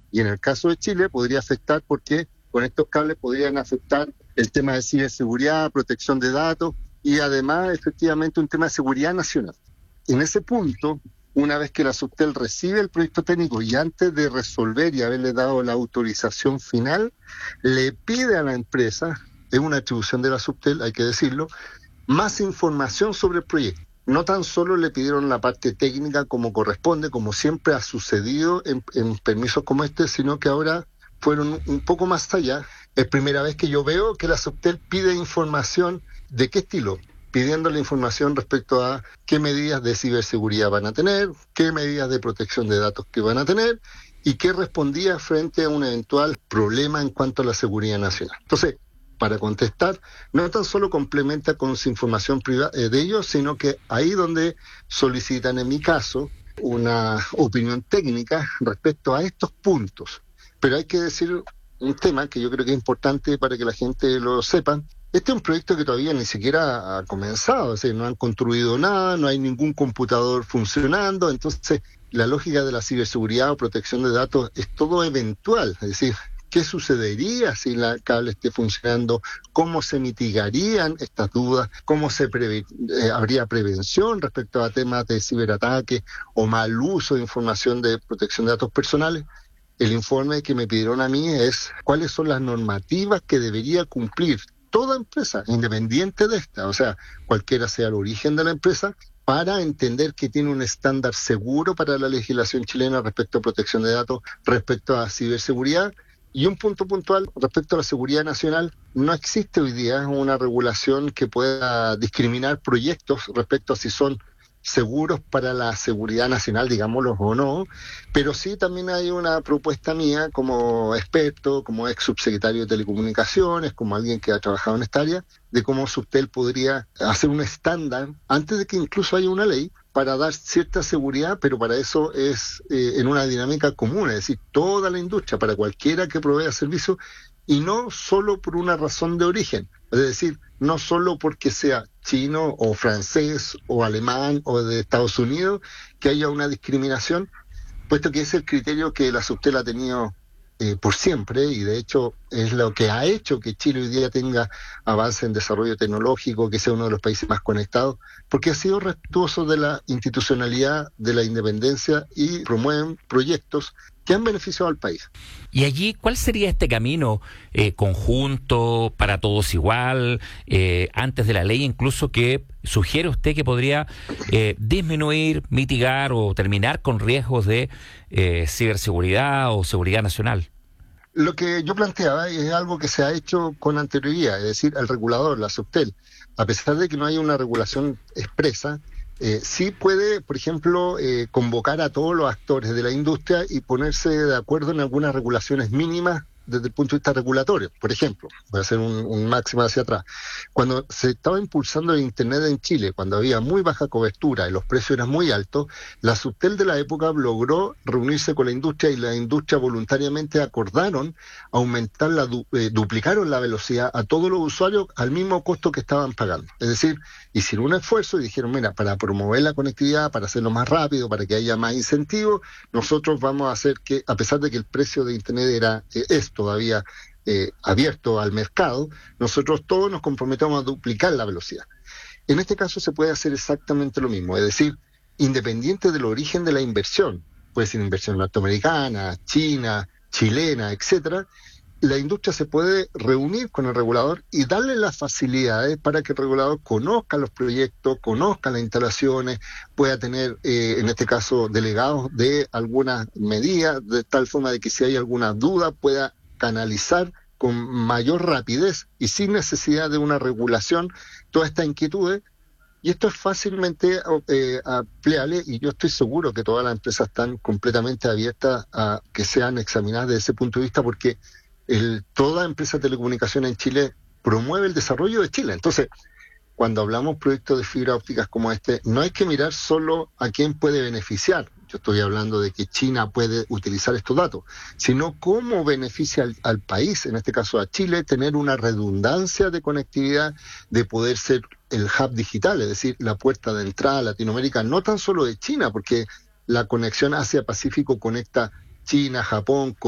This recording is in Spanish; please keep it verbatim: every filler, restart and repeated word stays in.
Y en el caso de Chile podría afectar porque con estos cables podrían afectar el tema de ciberseguridad, protección de datos y además efectivamente un tema de seguridad nacional. En ese punto, una vez que la Subtel recibe el proyecto técnico y antes de resolver y haberle dado la autorización final, le pide a la empresa, es una atribución de la Subtel, hay que decirlo, más información sobre el proyecto. No tan solo le pidieron la parte técnica como corresponde, como siempre ha sucedido en, en permisos como este, sino que ahora fueron un poco más allá. Es primera vez que yo veo que la Subtel pide información. ¿De qué estilo? Pidiéndole información respecto a qué medidas de ciberseguridad van a tener, qué medidas de protección de datos que van a tener y qué respondía frente a un eventual problema en cuanto a la seguridad nacional. Entonces, para contestar, no tan solo complementa con su información privada eh, de ellos, sino que ahí donde solicitan, en mi caso, una opinión técnica respecto a estos puntos. Pero hay que decir un tema que yo creo que es importante para que la gente lo sepa. Este es un proyecto que todavía ni siquiera ha comenzado, es decir, no han construido nada, no hay ningún computador funcionando, entonces la lógica de la ciberseguridad o protección de datos es todo eventual, es decir, ¿qué sucedería si la cable esté funcionando? ¿Cómo se mitigarían estas dudas? ¿Cómo se preve- eh, habría prevención respecto a temas de ciberataque o mal uso de información de protección de datos personales? El informe que me pidieron a mí es cuáles son las normativas que debería cumplir toda empresa, independiente de esta, o sea, cualquiera sea el origen de la empresa, para entender que tiene un estándar seguro para la legislación chilena respecto a protección de datos, respecto a ciberseguridad. Y un punto puntual respecto a la seguridad nacional, no existe hoy día una regulación que pueda discriminar proyectos respecto a si son seguros para la seguridad nacional, digámoslo o no, pero sí también hay una propuesta mía como experto, como ex subsecretario de Telecomunicaciones, como alguien que ha trabajado en esta área, de cómo Subtel podría hacer un estándar antes de que incluso haya una ley para dar cierta seguridad, pero para eso es eh, en una dinámica común, es decir, toda la industria, para cualquiera que provea servicio, y no solo por una razón de origen, es decir, no solo porque sea chino o francés o alemán o de Estados Unidos, que haya una discriminación, puesto que es el criterio que la Subtel ha tenido eh, por siempre, y de hecho es lo que ha hecho que Chile hoy día tenga avance en desarrollo tecnológico, que sea uno de los países más conectados, porque ha sido respetuoso de la institucionalidad, de la independencia y promueven proyectos que han beneficiado al país. Y allí, ¿cuál sería este camino eh, conjunto, para todos igual, eh, antes de la ley incluso, que sugiere usted que podría eh, disminuir, mitigar o terminar con riesgos de eh, ciberseguridad o seguridad nacional? Lo que yo planteaba es algo que se ha hecho con anterioridad, es decir, el regulador, la Subtel, a pesar de que no haya una regulación expresa, Eh, sí puede, por ejemplo, eh, convocar a todos los actores de la industria y ponerse de acuerdo en algunas regulaciones mínimas desde el punto de vista regulatorio. Por ejemplo, voy a hacer un, un máximo hacia atrás. Cuando se estaba impulsando el Internet en Chile, cuando había muy baja cobertura y los precios eran muy altos, la Subtel de la época logró reunirse con la industria y la industria voluntariamente acordaron aumentar, la du- eh, duplicaron la velocidad a todos los usuarios al mismo costo que estaban pagando. Es decir, hicieron un esfuerzo y dijeron, mira, para promover la conectividad, para hacerlo más rápido, para que haya más incentivos, nosotros vamos a hacer que, a pesar de que el precio de Internet era eh, es todavía eh, abierto al mercado, nosotros todos nos comprometemos a duplicar la velocidad. En este caso se puede hacer exactamente lo mismo, es decir, independiente del origen de la inversión, puede ser inversión norteamericana, china, chilena, etcétera, la industria se puede reunir con el regulador y darle las facilidades para que el regulador conozca los proyectos, conozca las instalaciones, pueda tener, eh, en este caso, delegados de algunas medidas, de tal forma de que si hay alguna duda pueda canalizar con mayor rapidez y sin necesidad de una regulación todas estas inquietudes. Y esto es fácilmente eh, ampliable y yo estoy seguro que todas las empresas están completamente abiertas a que sean examinadas desde ese punto de vista, porque el, toda empresa de telecomunicaciones en Chile promueve el desarrollo de Chile. Entonces, cuando hablamos de proyectos de fibra ópticas como este, no hay que mirar solo a quién puede beneficiar. Yo estoy hablando de que China puede utilizar estos datos, sino cómo beneficia al, al país, en este caso a Chile, tener una redundancia de conectividad, de poder ser el hub digital, es decir, la puerta de entrada a Latinoamérica, no tan solo de China, porque la conexión Asia-Pacífico conecta China, Japón,